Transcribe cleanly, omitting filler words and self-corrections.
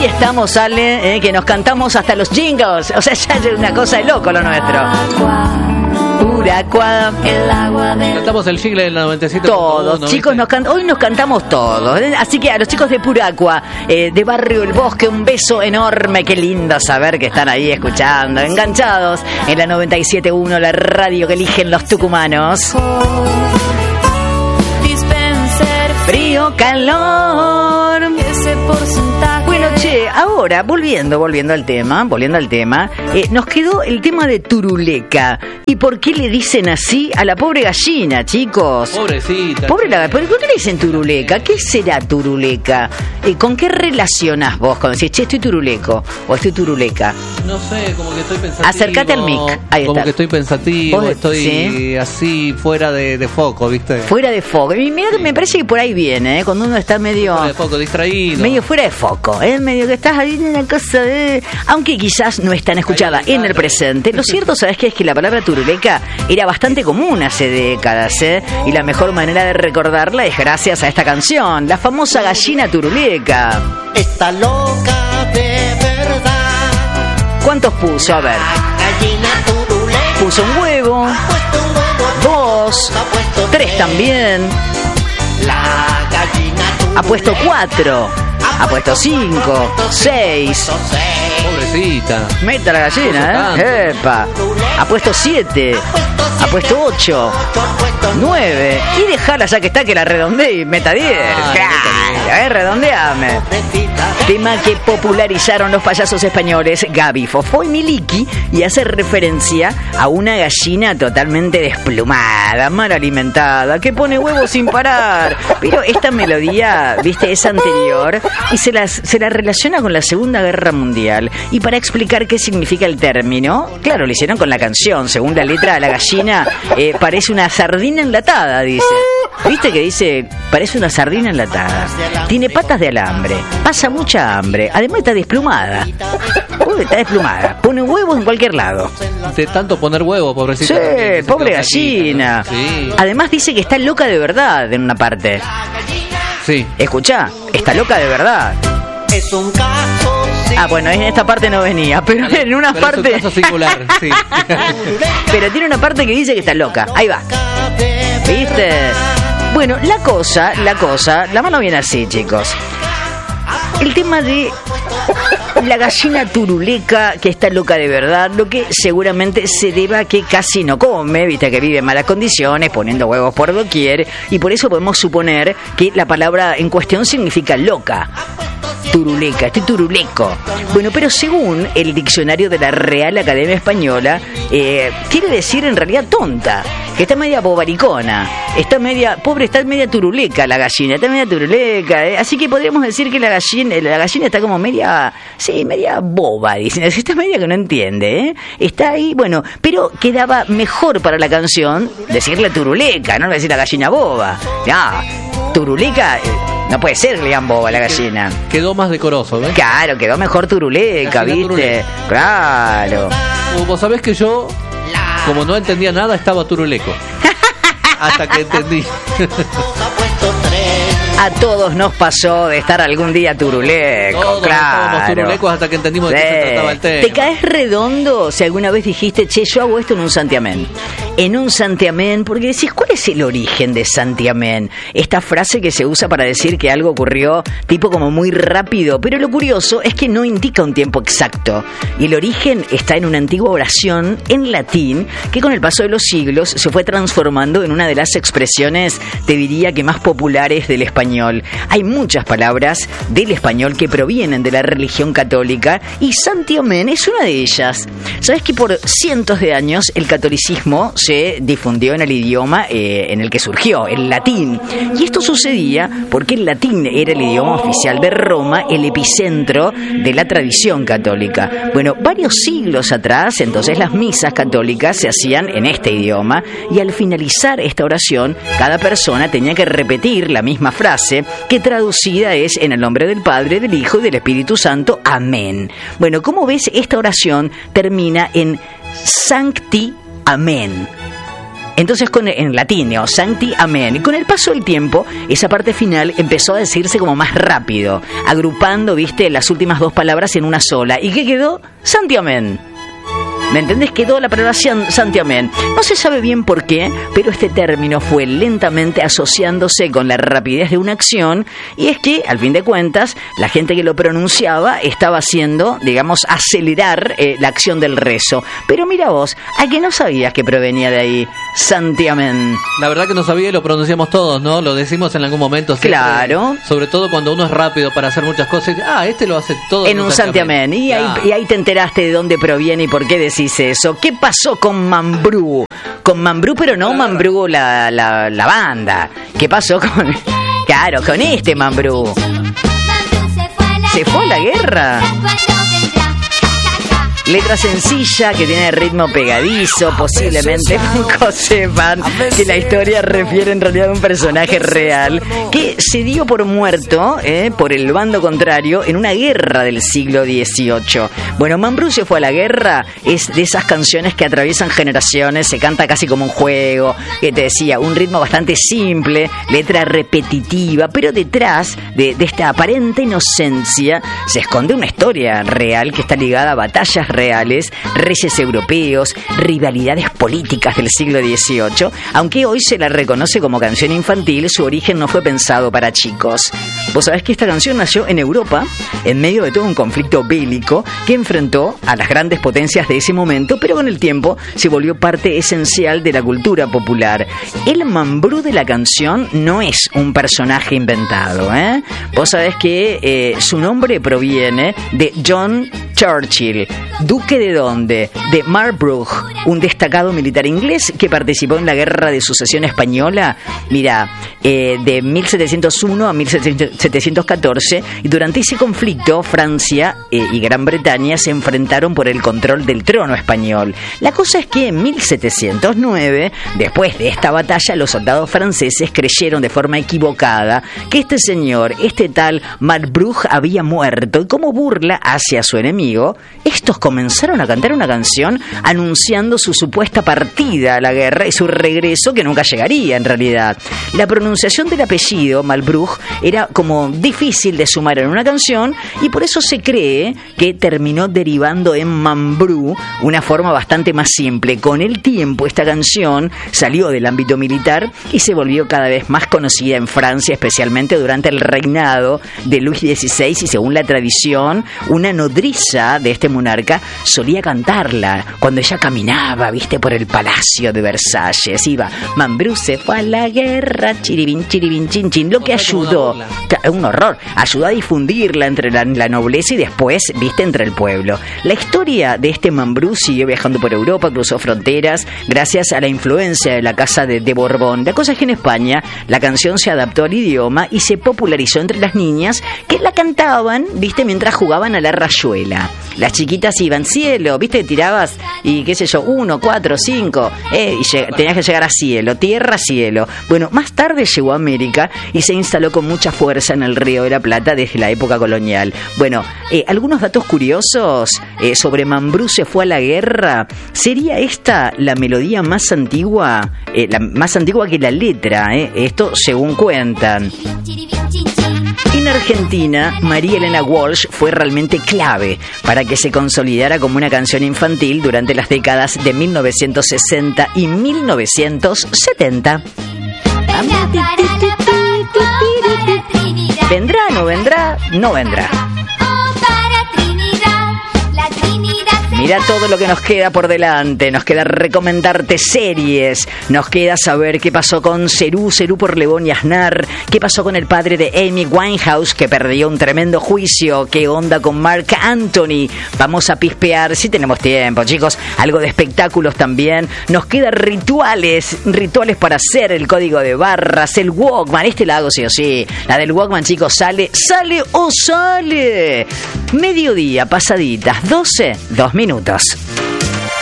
Ahí estamos, Ale, que nos cantamos hasta los jingles. O sea, ya es una cosa de loco lo nuestro. Puracua. El agua de... Cantamos el jingle del 97. Todos, ¿no? Chicos, hoy nos cantamos todos. Así que a los chicos de Puracua, de Barrio El Bosque, un beso enorme. Qué lindo saber que están ahí escuchando, enganchados en la 97.1, la radio que eligen los tucumanos. Frío, calor. Ese porcentaje. Bueno, che, ahora, volviendo al tema, nos quedó el tema de turuleca. ¿Y por qué le dicen así a la pobre gallina, chicos? Pobrecita. ¿Por qué le dicen turuleca? ¿Qué será turuleca? ¿Con qué relacionás vos cuando decís, che, estoy turuleco o estoy turuleca? No sé, como que estoy pensativo. Acércate al mic. Ahí como está. Que estoy pensativo, ¿Vos? estoy ¿Sí? así fuera de foco, ¿viste? Fuera de foco. Y mira que me parece que por ahí viene, cuando uno está medio... Fuera de foco, distraído. Medio fuera de foco, medio que estás ahí en la cosa de... Aunque quizás no es tan escuchada en el presente. Lo cierto, ¿sabes qué? Es que la palabra turuleca era bastante común hace décadas, y la mejor manera de recordarla es gracias a esta canción, la famosa gallina turuleca. Está loca de verdad. ¿Cuántos puso? A ver. Gallina turuleca. Puso un huevo, Ha puesto un huevo. 2, Ha puesto 3 también, La gallina turuleca. ha puesto 4, ha puesto 5, 6. Pobrecita. Meta la gallina, Epa. Ha puesto 7, ha puesto 8, 9. Y dejala ya que está, que la redondee y meta 10. Claro, redondeame. Tema que popularizaron los payasos españoles Gaby, Fofó y Miliki, y hace referencia a una gallina totalmente desplumada, mal alimentada, que pone huevos sin parar. Pero esta melodía, viste, es anterior y se la relaciona con la Segunda Guerra Mundial. Y para explicar qué significa el término, claro, lo hicieron con la canción. Según la letra, la gallina parece una sardina enlatada, dice. ¿Viste que dice? Parece una sardina enlatada. Tiene patas de alambre, pasa mucha hambre, además está desplumada. Está desplumada, pone huevos en cualquier lado. De tanto poner huevo, pobrecita. Sí, pobre gallina. Sí. Además dice que está loca de verdad en una parte. Sí. Escuchá, está loca de verdad. Es un caso. Ah, bueno, en esta parte no venía, pero en una Pero parte... es un caso singular, sí. Pero tiene una parte que dice que está loca. Ahí va. ¿Viste? Bueno, la mano viene así, chicos. El tema de la gallina turuleca que está loca de verdad, lo que seguramente se deba a que casi no come, viste, que vive en malas condiciones, poniendo huevos por doquier, y por eso podemos suponer que la palabra en cuestión significa loca. Turuleca, estoy turuleco. Bueno, pero según el diccionario de la Real Academia Española, quiere decir en realidad tonta, que está media bobaricona, está media turuleca la gallina, está media turuleca, así que podríamos decir que la gallina está como media boba, dicen, está media que no entiende, está ahí, bueno, pero quedaba mejor para la canción decirle turuleca, no decir la gallina boba, turuleca. No puede ser que le digan boba a la gallina. Quedó más decoroso, ¿ves? Claro, quedó mejor turuleca, ¿viste? Turuleca. Claro. Vos sabés que yo, como no entendía nada, estaba turuleco. Hasta que entendí. A todos nos pasó de estar algún día turuleco, Todos estábamos claro. turulecos hasta que entendimos de qué se trataba el tema. ¿Te caes redondo si alguna vez dijiste, che, yo hago esto en un santiamén? En un santiamén, porque decís, ¿cuál es el origen de santiamén? Esta frase que se usa para decir que algo ocurrió tipo como muy rápido, pero lo curioso es que no indica un tiempo exacto. Y el origen está en una antigua oración en latín que con el paso de los siglos se fue transformando en una de las expresiones, te diría que más populares del español. Hay muchas palabras del español que provienen de la religión católica y santiamén es una de ellas. ¿Sabes que por cientos de años el catolicismo se difundió en el idioma en el que surgió, el latín? Y esto sucedía porque el latín era el idioma oficial de Roma, el epicentro de la tradición católica. Bueno, varios siglos atrás, entonces las misas católicas se hacían en este idioma y al finalizar esta oración, cada persona tenía que repetir la misma frase que traducida es en el nombre del Padre, del Hijo y del Espíritu Santo. Amén. Bueno, como ves, esta oración termina en Sancti Amén. Entonces en latín, Sancti Amen. Y con el paso del tiempo, esa parte final empezó a decirse como más rápido, agrupando, viste, las últimas dos palabras en una sola. ¿Y qué quedó? Santi Amen. ¿Me entendés? Quedó la palabra Santi Amén. No se sabe bien por qué, pero este término fue lentamente asociándose con la rapidez de una acción, y es que, al fin de cuentas, la gente que lo pronunciaba estaba haciendo, digamos, acelerar la acción del rezo. Pero mira vos, ¿a qué no sabías que provenía de ahí Santi Amén? La verdad que no sabía y lo pronunciamos todos, ¿no? Lo decimos en algún momento. Siempre, claro. Sobre todo cuando uno es rápido para hacer muchas cosas. Este lo hace todo en un Santi Amén. Y ahí te enteraste de dónde proviene y por qué decís eso. ¿Qué pasó con Mambrú? Con Mambrú, pero no Mambrú la banda. ¿Qué pasó con... Claro, con este Mambrú? ¿Se fue a la guerra? Letra sencilla que tiene ritmo pegadizo. Posiblemente pocos sepan que la historia refiere en realidad a un personaje real que se dio por muerto por el bando contrario en una guerra del siglo XVIII. Bueno, Mambrú se fue a la guerra es de esas canciones que atraviesan generaciones, se canta casi como un juego, que te decía, un ritmo bastante simple, letra repetitiva, pero detrás de esta aparente inocencia se esconde una historia real que está ligada a batallas reales, reyes europeos, rivalidades políticas del siglo XVIII. Aunque hoy se la reconoce como canción infantil, su origen no fue pensado para chicos. Vos sabés que esta canción nació en Europa en medio de todo un conflicto bélico que enfrentó a las grandes potencias de ese momento, pero con el tiempo se volvió parte esencial de la cultura popular. El Mambrú de la canción no es un personaje inventado, Vos sabés que su nombre proviene de John Churchill. ¿Duque de dónde? De Marlborough, un destacado militar inglés que participó en la Guerra de Sucesión Española, mira, de 1701 a 1714, y durante ese conflicto Francia y Gran Bretaña se enfrentaron por el control del trono español. La cosa es que en 1709, después de esta batalla, los soldados franceses creyeron de forma equivocada que este señor, este tal Marlborough, había muerto, y como burla hacia su enemigo, estos comenzaron a cantar una canción anunciando su supuesta partida a la guerra y su regreso, que nunca llegaría en realidad. La pronunciación del apellido Marlborough era como difícil de sumar en una canción, y por eso se cree que terminó derivando en Mambrú, una forma bastante más simple. Con el tiempo esta canción salió del ámbito militar y se volvió cada vez más conocida en Francia, especialmente durante el reinado de Luis XVI, y según la tradición, una nodriza de este monarca solía cantarla cuando ella caminaba, viste, por el palacio de Versalles. Iba, Mambrú se fue a la guerra, chiribín, chin, chin, lo que ayudó, un horror, ayudó a difundirla entre la nobleza y después, viste, entre el pueblo. La historia de este Mambrú siguió viajando por Europa, cruzó fronteras, gracias a la influencia de la casa de Borbón. La cosa es que en España la canción se adaptó al idioma y se popularizó entre las niñas que la cantaban, viste, mientras jugaban a la rayuela. Las chiquitas iban, cielo, viste, tirabas y qué sé yo, 1, 4, 5, y tenías que llegar a cielo, tierra, cielo. Bueno, más tarde llegó a América y se instaló con mucha fuerza en el Río de la Plata desde la época colonial. Bueno, algunos datos curiosos sobre Mambrú se fue a la guerra. ¿Sería esta la melodía más antigua que la letra? Esto según cuentan. En Argentina, María Elena Walsh fue realmente clave para que se consolidara como una canción infantil durante las décadas de 1960 y 1970. ¿Vendrá, no vendrá? No vendrá. Mira todo lo que nos queda por delante. Nos queda recomendarte series. Nos queda saber qué pasó con Cerú por Lebón y Aznar. Qué pasó con el padre de Amy Winehouse, que perdió un tremendo juicio. Qué onda con Marc Anthony. Vamos a pispear, si tenemos tiempo, chicos. Algo de espectáculos también. Nos queda rituales para hacer, el código de barras, el Walkman. La hago sí o sí. La del Walkman, chicos, sale o sale. Mediodía, pasaditas, 12, 2 minutos.